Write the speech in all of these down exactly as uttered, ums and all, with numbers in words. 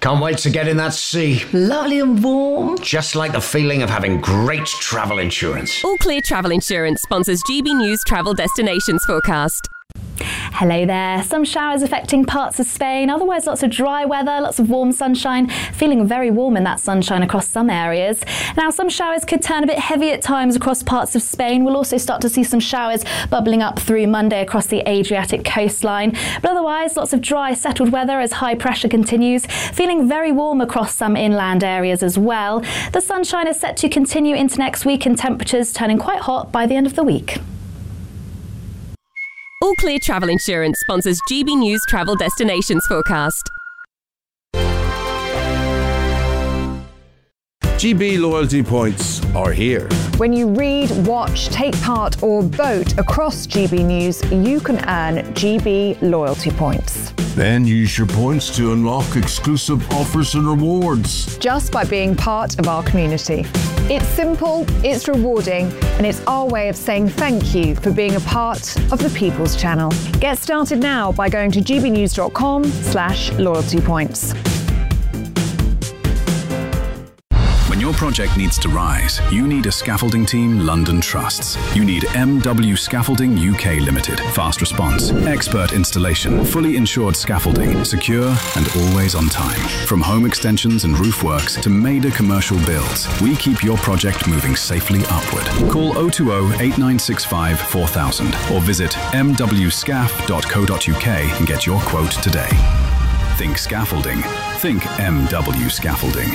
Can't wait to get in that sea. Lovely and warm. Just like the feeling of having great travel insurance. All Clear Travel Insurance sponsors G B News Travel Destinations Forecast. Hello there. Some showers affecting parts of Spain, otherwise lots of dry weather, lots of warm sunshine, feeling very warm in that sunshine across some areas. Now some showers could turn a bit heavy at times across parts of Spain. We'll also start to see some showers bubbling up through Monday across the Adriatic coastline. But otherwise lots of dry settled weather as high pressure continues, feeling very warm across some inland areas as well. The sunshine is set to continue into next week and temperatures turning quite hot by the end of the week. All Clear Travel Insurance sponsors G B News Travel Destinations Forecast. G B loyalty points are here. When you read, watch, take part or vote across G B News, you can earn G B loyalty points. Then use your points to unlock exclusive offers and rewards. Just by being part of our community. It's simple, it's rewarding, and it's our way of saying thank you for being a part of the People's Channel. Get started now by going to gbnews.com slash loyalty points. When your project needs to rise, you need a scaffolding team London trusts. You need M W Scaffolding U K Limited. Fast response, expert installation, fully insured scaffolding, secure and always on time. From home extensions and roof works to major commercial builds, we keep your project moving safely upward. Call oh two oh, eight nine six five, four thousand or visit m w scaff dot co dot u k and get your quote today. Think scaffolding. Think M W Scaffolding.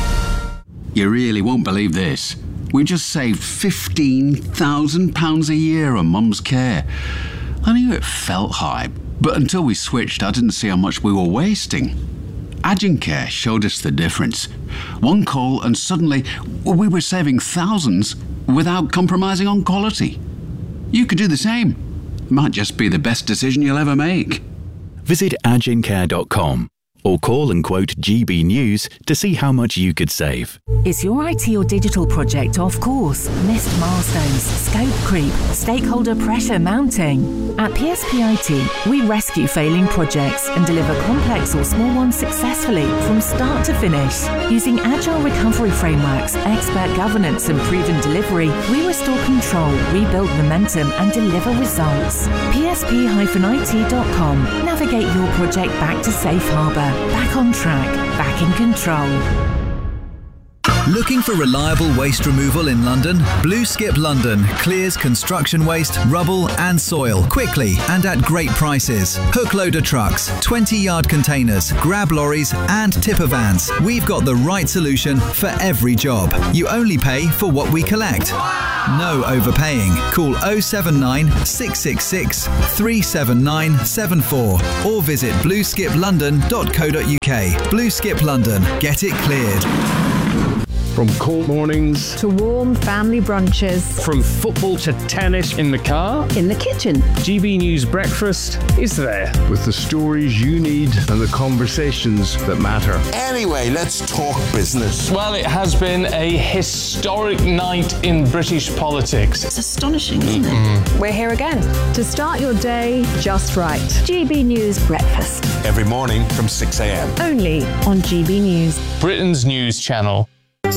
You really won't believe this. We just saved fifteen thousand pounds a year on Mum's care. I knew it felt high, but until we switched, I didn't see how much we were wasting. Agencare showed us the difference. One call and suddenly we were saving thousands without compromising on quality. You could do the same. Might just be the best decision you'll ever make. Visit agencare dot com. or call and quote G B News to see how much you could save. Is your I T or digital project off course? Missed milestones, scope creep, stakeholder pressure mounting? At P S P I T, we rescue failing projects and deliver complex or small ones successfully from start to finish. Using agile recovery frameworks, expert governance and proven delivery, we restore control, rebuild momentum and deliver results. P S P I T dot com. Navigate your project back to safe harbour. Back on track, back in control. Looking for reliable waste removal in London? Blue Skip London clears construction waste, rubble and soil quickly and at great prices. Hook loader trucks, twenty yard containers, grab lorries and tipper vans. We've got the right solution for every job. You only pay for what we collect. No overpaying. Call oh seven nine, six six six, three seven nine seven four or visit blue skip london dot co dot u k. Blue Skip London. Get it cleared. From cold mornings to warm family brunches, from football to tennis in the car, in the kitchen, G B News Breakfast is there. With the stories you need and the conversations that matter. Anyway, let's talk business. Well, it has been a historic night in British politics. It's astonishing, isn't it? We're here again to start your day just right. G B News Breakfast. Every morning from six a m. Only on G B News. Britain's news channel.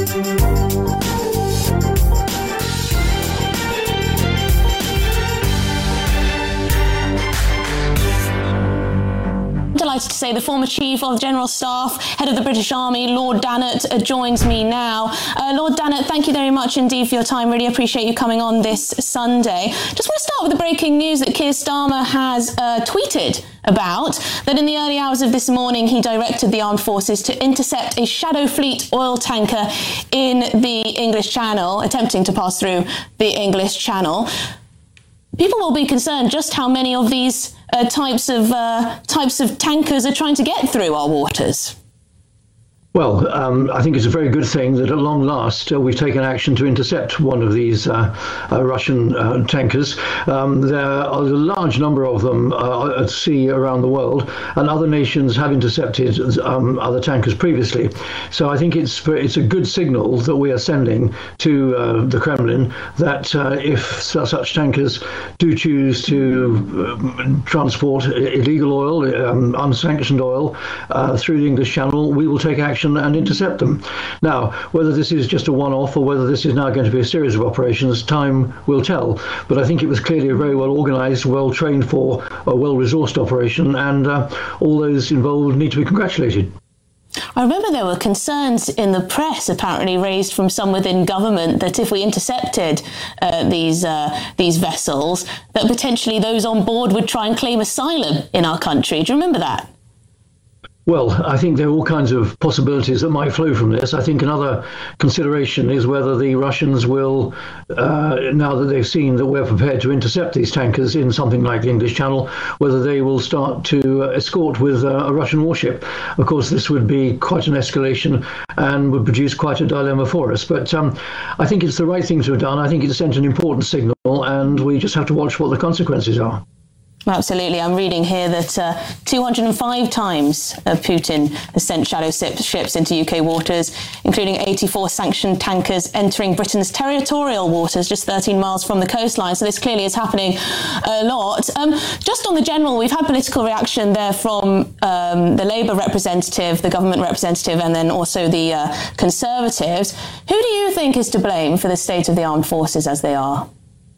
Delighted to say the former Chief of General Staff, Head of the British Army, Lord Dannatt, uh, joins me now. Uh, Lord Dannatt, thank you very much indeed for your time. Really appreciate you coming on this Sunday. Just want to start with the breaking news that Keir Starmer has uh, tweeted about, that in the early hours of this morning he directed the armed forces to intercept a Shadow Fleet oil tanker in the English Channel, attempting to pass through the English Channel. People will be concerned just how many of these uh, types of uh, types of tankers are trying to get through our waters. Well, um, I think it's a very good thing that at long last uh, we've taken action to intercept one of these uh, uh, Russian uh, tankers. Um, there are a large number of them uh, at sea around the world, and other nations have intercepted um, other tankers previously. So I think it's it's a good signal that we are sending to uh, the Kremlin that uh, if such tankers do choose to uh, transport illegal oil, um, unsanctioned oil, uh, through the English Channel, we will take action and intercept them. Now, whether this is just a one-off or whether this is now going to be a series of operations, time will tell. But I think it was clearly a very well organised, well trained for, a well-resourced operation, and uh, all those involved need to be congratulated. I remember there were concerns in the press apparently raised from some within government that if we intercepted uh, these uh, these vessels, that potentially those on board would try and claim asylum in our country. Do you remember that? Well, I think there are all kinds of possibilities that might flow from this. I think another consideration is whether the Russians will, uh, now that they've seen that we're prepared to intercept these tankers in something like the English Channel, whether they will start to uh, escort with uh, a Russian warship. Of course, this would be quite an escalation and would produce quite a dilemma for us. But um, I think it's the right thing to have done. I think it's sent an important signal, and we just have to watch what the consequences are. Absolutely. I'm reading here that uh, two hundred five times uh, Putin has sent shadow ships into U K waters, including eighty-four sanctioned tankers entering Britain's territorial waters just thirteen miles from the coastline. So this clearly is happening a lot. Um, just on the general, we've had political reaction there from um, the Labour representative, the government representative, and then also the uh, Conservatives. Who do you think is to blame for the state of the armed forces as they are?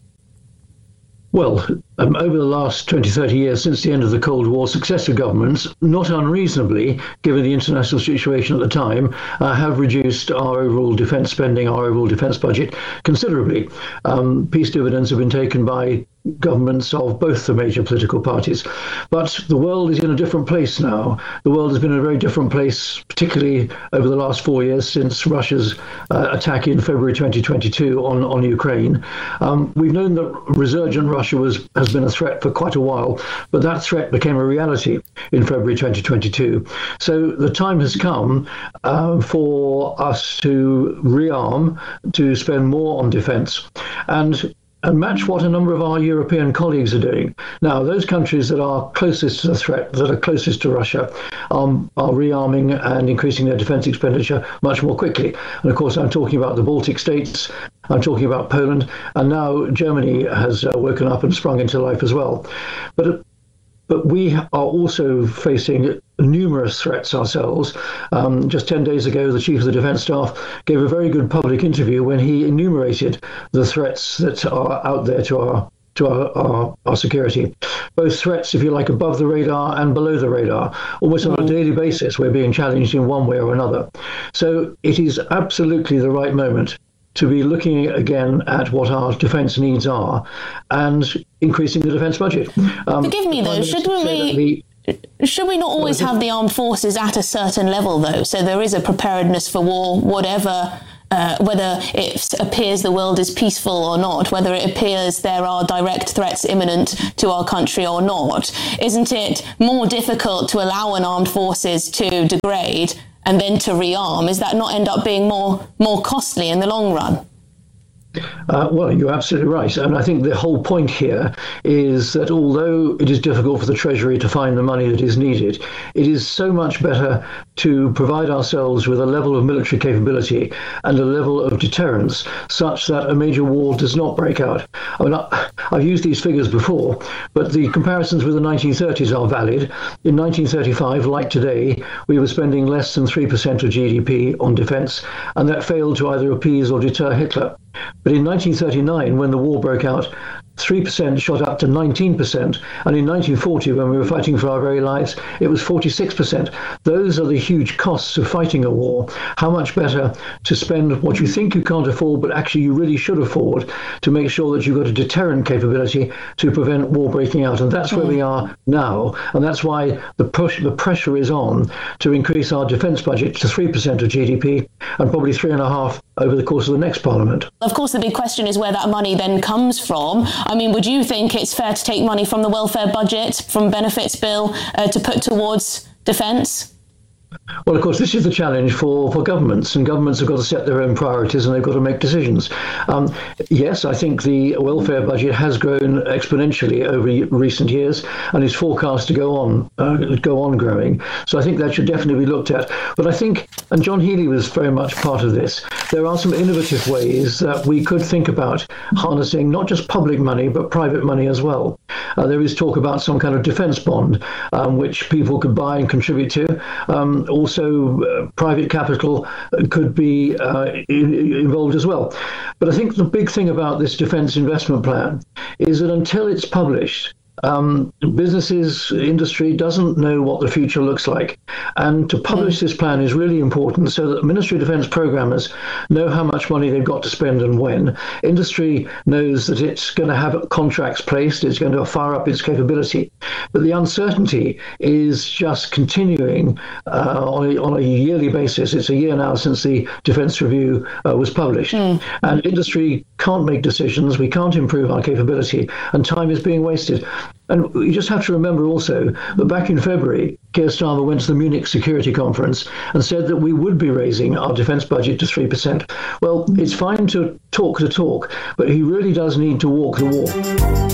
Well, um, over the last twenty, thirty years since the end of the Cold War, successive governments, not unreasonably, given the international situation at the time, uh, have reduced our overall defence spending, our overall defence budget considerably. Um, peace dividends have been taken by governments of both the major political parties. But the world is in a different place now. The world has been in a very different place, particularly over the last four years since Russia's uh, attack in February twenty twenty-two on, on Ukraine. Um, we've known that resurgent Russia was has been a threat for quite a while, but that threat became a reality in February twenty twenty-two. So the time has come uh, for us to rearm, to spend more on defence, and and match what a number of our European colleagues are doing. Now, those countries that are closest to the threat, that are closest to Russia, um, are rearming and increasing their defence expenditure much more quickly. And of course, I'm talking about the Baltic states, I'm talking about Poland, and now Germany has uh, woken up and sprung into life as well. But But we are also facing numerous threats ourselves. Um, just ten days ago, the Chief of the Defence Staff gave a very good public interview when he enumerated the threats that are out there to our to our, our, our security. Both threats, if you like, above the radar and below the radar. Almost on a daily basis, we're being challenged in one way or another. So it is absolutely the right moment to be looking again at what our defence needs are and increasing the defence budget. Um, Forgive me though, should we, should we not always have the armed forces at a certain level though? So there is a preparedness for war, whatever, uh, whether it appears the world is peaceful or not, whether it appears there are direct threats imminent to our country or not. Isn't it more difficult to allow an armed forces to degrade and then to rearm? Is that not end up being more more costly in the long run? Uh, well, you're absolutely right. And I think the whole point here is that although it is difficult for the Treasury to find the money that is needed, it is so much better to provide ourselves with a level of military capability and a level of deterrence such that a major war does not break out. I mean, I've used these figures before, but the comparisons with the nineteen thirties are valid. In nineteen thirty-five, like today, we were spending less than three percent of G D P on defence, and that failed to either appease or deter Hitler. But in nineteen thirty-nine, when the war broke out, three percent shot up to nineteen percent. And in nineteen forty, when we were fighting for our very lives, it was forty-six percent. Those are the huge costs of fighting a war. How much better to spend what you think you can't afford, but actually you really should afford, to make sure that you've got a deterrent capability to prevent war breaking out. And that's where we are now. And that's why the push, the pressure is on to increase our defence budget to three percent of G D P and probably three and a half over the course of the next Parliament. Of course, the big question is where that money then comes from. I mean, would you think it's fair to take money from the welfare budget, from benefits bill, uh, to put towards defence? Well, of course, this is the challenge for, for governments, and governments have got to set their own priorities and they've got to make decisions. Um, yes, I think the welfare budget has grown exponentially over recent years and is forecast to go on, uh, go on growing. So I think that should definitely be looked at. But I think, and John Healey was very much part of this, there are some innovative ways that we could think about harnessing not just public money, but private money as well. Uh, there is talk about some kind of defence bond, um, which people could buy and contribute to. Um, also, uh, private capital could be uh, in, involved as well. But I think the big thing about this defence investment plan is that until it's published, Um, businesses, industry doesn't know what the future looks like. And to publish this plan is really important so that Ministry of Defence programmers know how much money they've got to spend and when. Industry knows that it's going to have contracts placed, it's going to fire up its capability. But the uncertainty is just continuing uh, on, a, on a yearly basis. It's a year now since the Defence Review uh, was published. Mm. And industry can't make decisions, we can't improve our capability, and time is being wasted. And you just have to remember also that back in February, Keir Starmer went to the Munich Security Conference and said that we would be raising our defence budget to three percent. Well, it's fine to talk the talk, but he really does need to walk the walk.